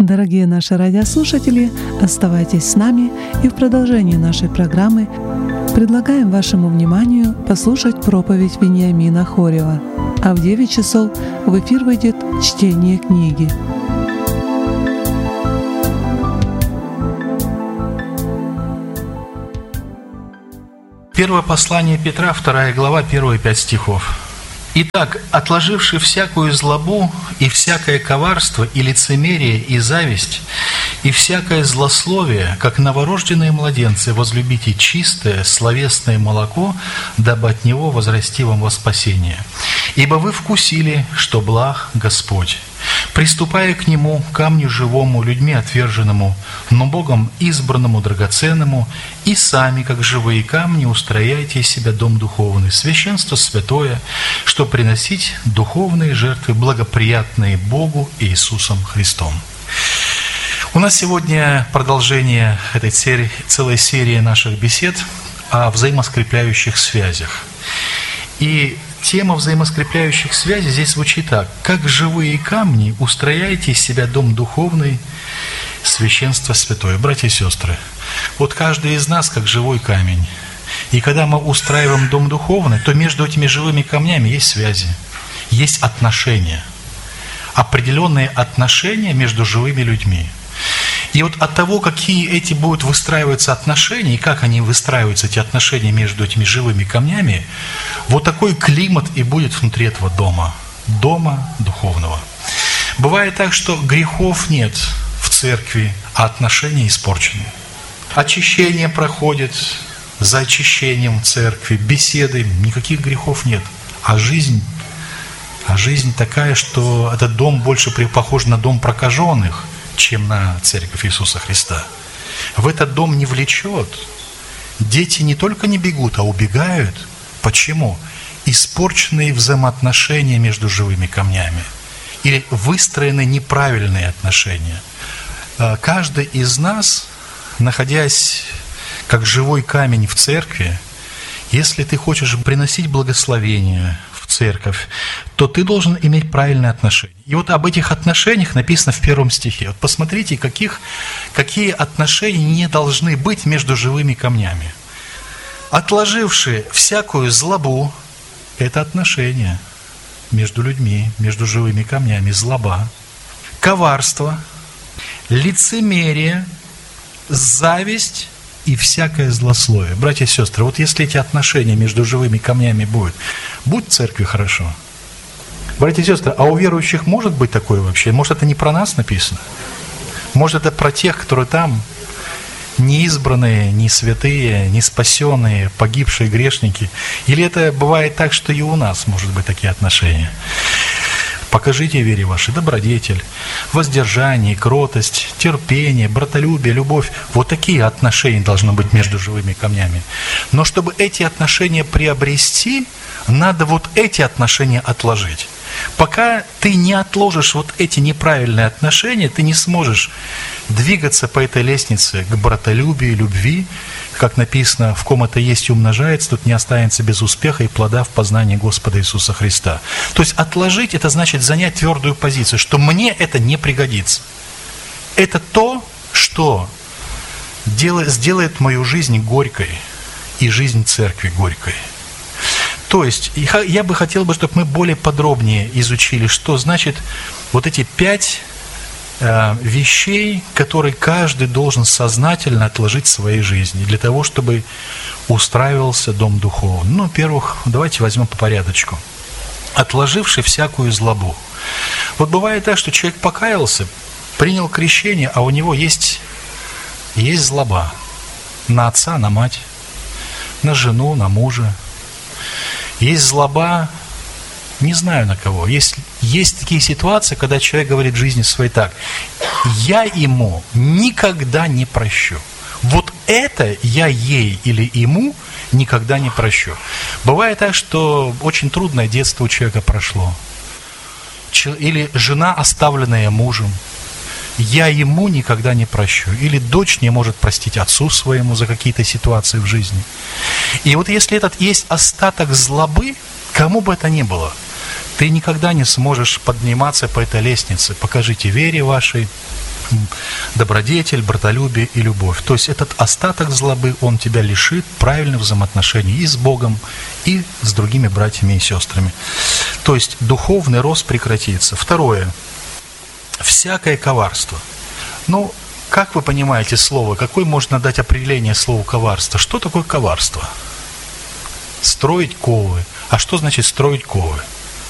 Дорогие наши радиослушатели, оставайтесь с нами, и в продолжении нашей программы предлагаем вашему вниманию послушать проповедь Вениамина Хорева. А в 9 часов в эфир выйдет чтение книги. Первое послание Петра, 2 глава, первые 5 стихов. «Итак, отложивши всякую злобу и всякое коварство и лицемерие и зависть и всякое злословие, как новорожденные младенцы, возлюбите чистое словесное молоко, дабы от него возрасти вам во спасение. Ибо вы вкусили, что благ Господь, приступая к Нему, камню живому, людьми отверженному, но Богом избранному, драгоценному, и сами, как живые камни, устрояйте из себя дом духовный, священство святое, что приносить духовные жертвы, благоприятные Богу и Иисусом Христом». У нас сегодня продолжение этой целой серии наших бесед о взаимоскрепляющих связях. И тема взаимоскрепляющих связей здесь звучит так: «Как живые камни устрояйте из себя дом духовный, священство святое». Братья и сестры, вот каждый из нас как живой камень. И когда мы устраиваем дом духовный, то между этими живыми камнями есть связи, есть отношения, определенные отношения между живыми людьми. И вот от того, какие эти будут выстраиваться отношения, и как они выстраиваются, эти отношения между этими живыми камнями, вот такой климат и будет внутри этого дома духовного. Бывает так, что грехов нет в церкви, а отношения испорчены. Очищение проходит за очищением церкви, беседы, никаких грехов нет. А жизнь такая, что этот дом больше похож на дом прокаженных, чем на церковь Иисуса Христа. В этот дом не влечет. Дети не только не бегут, а убегают. Почему? Испорченные взаимоотношения между живыми камнями. Или выстроены неправильные отношения. Каждый из нас, находясь как живой камень в церкви, если ты хочешь приносить благословение в церковь, то ты должен иметь правильные отношения. И вот об этих отношениях написано в 1 стихе. Вот посмотрите, какие отношения не должны быть между живыми камнями. «Отложивши всякую злобу», это отношения между людьми, между живыми камнями, злоба, коварство, лицемерие, зависть и всякое злословие. Братья и сестры, вот если эти отношения между живыми камнями будет в церкви хорошо. Братья и сестры, а у верующих может быть такое вообще? Может, это не про нас написано? Может, это про тех, которые там не избранные, не святые, не спасенные, погибшие грешники? Или это бывает так, что и у нас может быть такие отношения? Покажите вере вашей добродетель, воздержание, кротость, терпение, братолюбие, любовь. Вот такие отношения должны быть между живыми камнями. Но чтобы эти отношения приобрести, надо вот эти отношения отложить. Пока ты не отложишь вот эти неправильные отношения, ты не сможешь двигаться по этой лестнице к братолюбию, любви. Как написано, в ком это есть и умножается, тут не останется без успеха и плода в познании Господа Иисуса Христа. То есть отложить, это значит занять твердую позицию, что мне это не пригодится. Это то, что сделает мою жизнь горькой и жизнь церкви горькой. То есть я бы хотел, чтобы мы более подробнее изучили, что значит вот эти 5 вещей, которые каждый должен сознательно отложить в своей жизни для того, чтобы устраивался дом духовный. Ну, во-первых, давайте возьмем по порядочку. Отложивший всякую злобу. Вот бывает так, что человек покаялся, принял крещение, а у него есть злоба на отца, на мать, на жену, на мужа. Есть злоба, не знаю на кого. Есть такие ситуации, когда человек говорит в жизни своей так: я ему никогда не прощу. Вот это я ей или ему никогда не прощу. Бывает так, что очень трудное детство у человека прошло. Или жена, оставленная мужем. Я ему никогда не прощу. Или дочь не может простить отцу своему за какие-то ситуации в жизни. И вот если этот есть остаток злобы, кому бы это ни было, ты никогда не сможешь подниматься по этой лестнице. Покажите вере вашей добродетель, братолюбие и любовь. То есть этот остаток злобы, он тебя лишит правильных взаимоотношений и с Богом, и с другими братьями и сестрами. То есть духовный рост прекратится. Второе. Всякое коварство. Ну, как вы понимаете слово? Какое можно дать определение слову коварство? Что такое коварство? Строить ковы. А что значит строить ковы?